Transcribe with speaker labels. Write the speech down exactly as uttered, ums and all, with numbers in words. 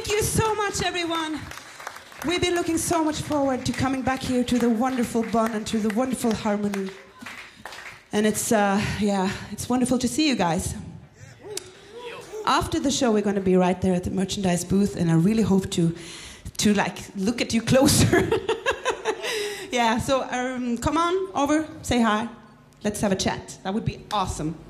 Speaker 1: Thank you so much, everyone. We've been looking so much forward to coming back here to the wonderful Bonn and to the wonderful harmony. And it's, uh, yeah, it's wonderful to see you guys. After the show, we're going to be right there at the merchandise booth, and I really hope to, to like, look at you closer. Yeah, so um, come on over, say hi. Let's have a chat. That would be awesome.